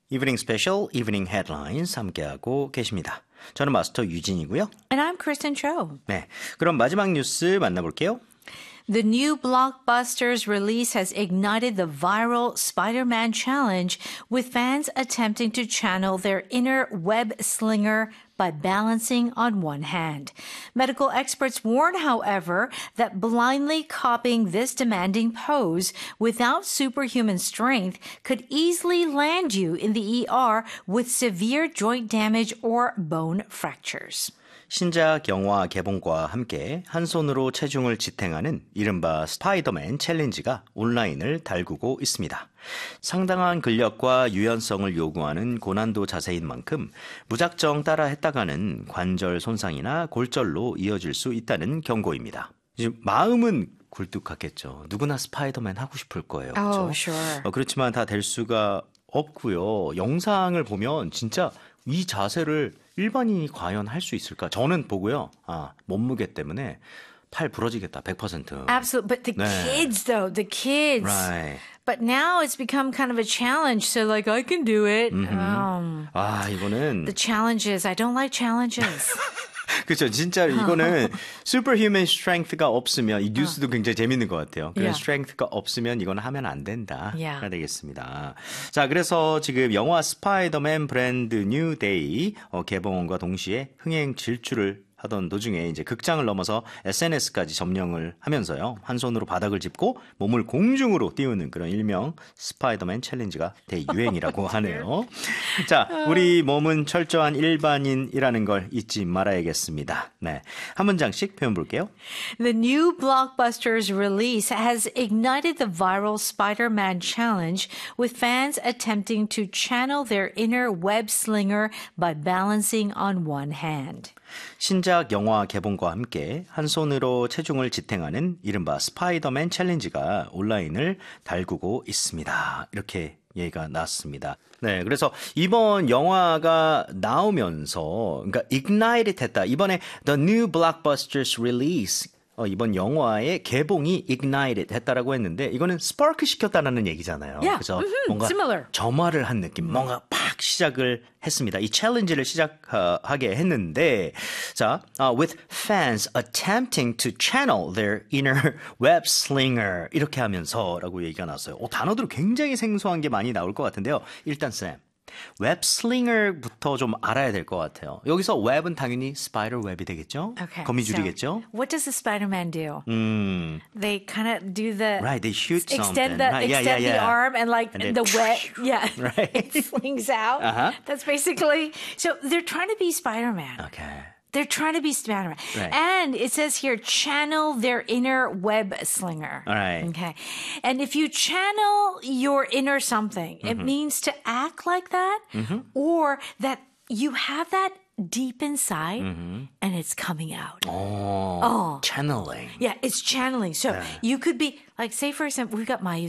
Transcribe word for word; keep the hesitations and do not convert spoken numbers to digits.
이브닝 스페셜, 이브닝 헤드라인스 함께하고 계십니다. 저는 마스터 유진이고요. And I'm Kristen Cho. 네, 그럼 마지막 뉴스 만나볼게요. The new blockbuster's release has ignited the viral Spider-Man challenge, with fans attempting to channel their inner web slinger by balancing on one hand. Medical experts warn, however, that blindly copying this demanding pose without superhuman strength could easily land you in the E R with severe joint damage or bone fractures. 신작 영화 개봉과 함께 한 손으로 체중을 지탱하는 이른바 스파이더맨 챌린지가 온라인을 달구고 있습니다. 상당한 근력과 유연성을 요구하는 고난도 자세인 만큼 무작정 따라 했다가는 관절 손상이나 골절로 이어질 수 있다는 경고입니다. 마음은 굴뚝하겠죠. 누구나 스파이더맨 하고 싶을 거예요. 그렇죠? Oh, sure. 어, 그렇지만 다 될 수가 없고요. 영상을 보면 진짜 이 자세를 일반인이 과연 할 수 있을까? 저는 보고요. 아, 몸무게 때문에 팔 부러지겠다. 백 퍼센트. Absolutely. But the 네. kids, though, the kids. Right. But now it's become kind of a challenge. So, like, I can do it. Mm-hmm. Um, 아, 이거는 the challenges. I don't like challenges. 그렇죠. 진짜 이거는 superhuman strength가 없으면 이 뉴스도 굉장히 재밌는 것 같아요. 그런 Yeah. strength가 없으면 이거는 하면 안 된다. Yeah. 해야 되겠습니다. 자, 그래서 지금 영화 스파이더맨 브랜드 뉴 데이 어, 개봉과 동시에 흥행 질주를 하던 도중에 이제 극장을 넘어서 에스엔에스까지 점령을 하면서요. 한 손으로 바닥을 짚고 몸을 공중으로 띄우는 그런 일명 스파이더맨 챌린지가 대유행이라고 하네요. 자, 우리 몸은 철저한 일반인이라는 걸 잊지 말아야겠습니다. 네, 한 문장씩 표현 볼게요. The new blockbuster's release has ignited the viral Spider-Man challenge, with fans attempting to channel their inner web slinger by balancing on one hand. 신작 영화 개봉과 함께 한 손으로 체중을 지탱하는 이른바 스파이더맨 챌린지가 온라인을 달구고 있습니다. 이렇게 얘기가 나왔습니다. 네, 그래서 이번 영화가 나오면서 그러니까 ignited 했다. 이번에 the new blockbusters release 어, 이번 영화의 개봉이 ignited 했다라고 했는데 이거는 spark 시켰다는 얘기잖아요. Yeah. 그래서 Mm-hmm. 뭔가 Similar. 점화를 한 느낌, 뭔가 팍 시작을 했습니다. 이 챌린지를 시작하게 했는데 자, uh, with fans attempting to channel their inner web slinger 이렇게 하면서라고 얘기가 나왔어요. 오, 단어들이 굉장히 생소한 게 많이 나올 것 같은데요. 일단 쌤. 웹 슬링어부터 좀 알아야 될 것 같아요. 여기서 웹은 당연히 스파이더 웹이 되겠죠? Okay. 거미줄이겠죠? So, what does the Spider-Man do? 음, They kind of do the right, they shoot something. extend the Right, yeah, extend yeah, yeah. the arm and like And then the web, yeah, right. it flings out. Uh-huh. That's basically so they're trying to be Spider-Man. Okay. They're trying to be Spider-Man. Right. And it says here, channel their inner web slinger. All right. Okay. And if you channel your inner something, it means to act like that or that you have that deep inside and it's coming out. Oh, Oh. channeling. Yeah, it's channeling. So you could be, like, say, for example, we've got Mayu